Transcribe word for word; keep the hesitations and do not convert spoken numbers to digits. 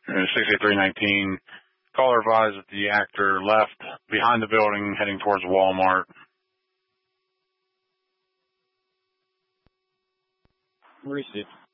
sixty-three nineteen. Caller advised that the actor left behind the building heading towards Walmart. Received.